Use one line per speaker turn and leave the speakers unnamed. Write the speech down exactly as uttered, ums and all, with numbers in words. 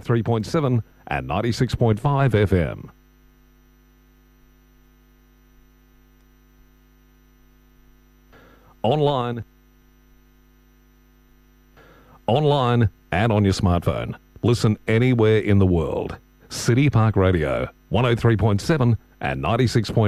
three point seven and ninety-six point five F M. Online, online and on your smartphone. Listen anywhere in the world. City Park Radio, one oh three point seven and ninety-six point five